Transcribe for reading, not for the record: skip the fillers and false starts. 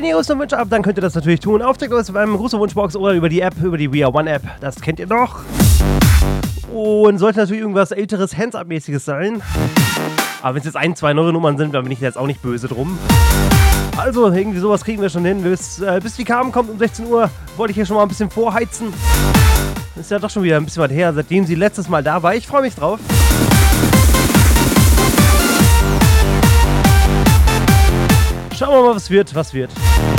Wenn ihr Osterwünsche habt, dann könnt ihr das natürlich tun. Auf der beim Grußwunschbox oder über die App, über die We Are One App. Das kennt ihr doch. Und sollte natürlich irgendwas älteres, Hands-Up-mäßiges sein. Aber wenn es jetzt 1, 2 neue Nummern sind, dann bin ich jetzt auch nicht böse drum. Also, irgendwie sowas kriegen wir schon hin. Bis die Carmen kommt um 16 Uhr, wollte ich hier schon mal ein bisschen vorheizen. Ist ja doch schon wieder ein bisschen was her, seitdem sie letztes Mal da war. Ich freue mich drauf. Schauen wir mal, was wird.